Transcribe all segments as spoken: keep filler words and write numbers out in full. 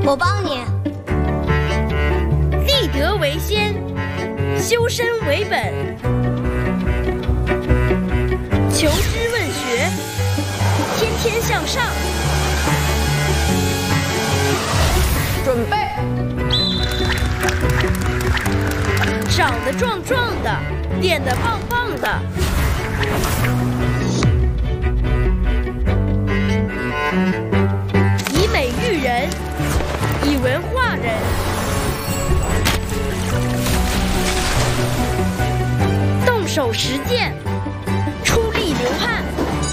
我帮你。 立德为先，修身为本。求知问学，天天向上。 准备。 长得壮壮的，练得棒棒的。以美育人，以文化人。动手实践，出力流汗。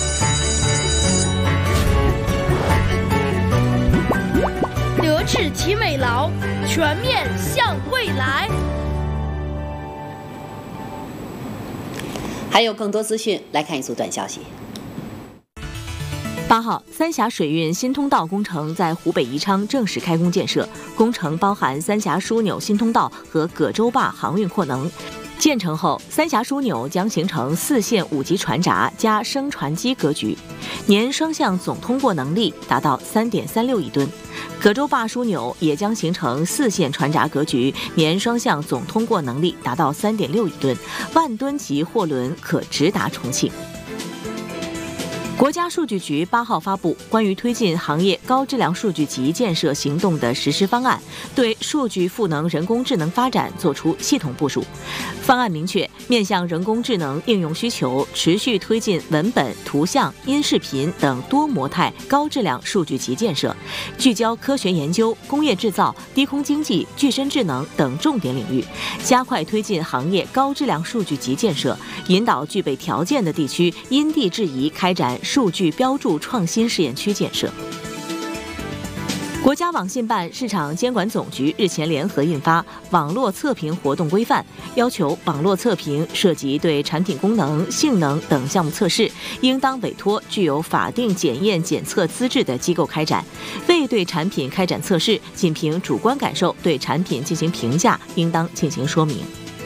德智体美劳，全面向未来。 还有更多资讯，来看一组短消息。 八号，三峡水运新通道工程在湖北宜昌正式开工建设，工程包含三峡枢纽新通道和葛洲坝航运扩能。建成后，三峡枢纽将形成四线五级船闸加升船机格局，年双向总通过能力达到 三点三六亿吨。葛洲坝枢纽也将形成四线船闸格局，年双向总通过能力达到 三点六亿吨，万吨级货轮可直达重庆。国家数据局八号发布关于推进行业高质量数据集建设行动的实施方案，对数据赋能人工智能发展作出系统部署。方案明确，面向人工智能应用需求，持续推进文本、图像、音视频等多模态高质量数据集建设，聚焦科学研究、工业制造、低空经济、具身智能等重点领域，加快推进行业高质量数据集建设，引导具备条件的地区因地制宜开展数据标注创新试验区建设。国家网信办、市场监管总局日前联合印发《网络测评活动规范》，要求网络测评涉及对产品功能、性能等项目测试，应当委托具有法定检验检测资质的机构开展；未对产品开展测试，仅凭主观感受对产品进行评价，应当进行说明。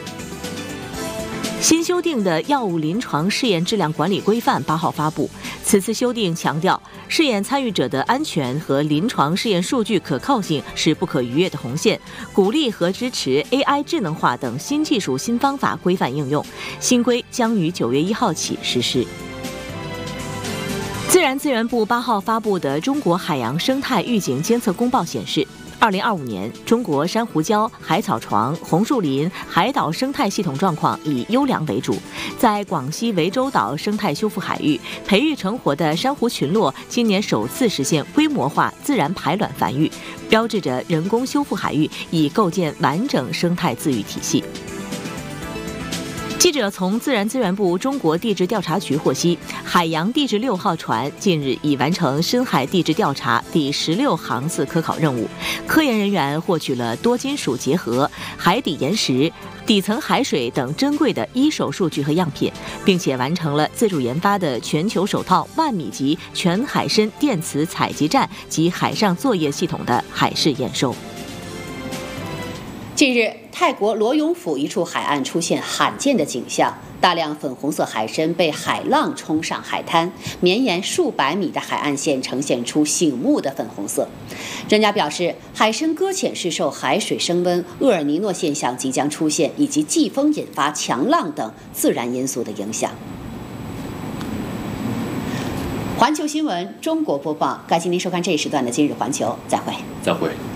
新修订的药物临床试验质量管理规范八号发布。此次修订强调，试验参与者的安全和临床试验数据可靠性是不可逾越的红线，鼓励和支持 A I 智能化等新技术新方法规范应用。新规将于九月一号起实施。自然资源部八号发布的中国海洋生态预警监测公报显示，二零二五年，中国珊瑚礁、海草床、红树林、海岛生态系统状况以优良为主。在广西涠洲岛生态修复海域，培育成活的珊瑚群落今年首次实现规模化自然排卵繁育，标志着人工修复海域已构建完整生态自愈体系。记者从自然资源部中国地质调查局获悉，海洋地质六号船近日已完成深海地质调查第十六航次科考任务，科研人员获取了多金属结合、海底岩石、底层海水等珍贵的一手数据和样品，并且完成了自主研发的全球首套万米级全海深电磁采集站及海上作业系统的海试验收。 近日，泰国罗永府一处海岸出现罕见的景象，大量粉红色海参被海浪冲上海滩，绵延数百米的海岸线呈现出醒目的粉红色。专家表示，海参搁浅是受海水升温、厄尔尼诺现象即将出现以及季风引发强浪等自然因素的影响。环球新闻中国播报，感谢您收看这一时段的今日环球，再会。 再会。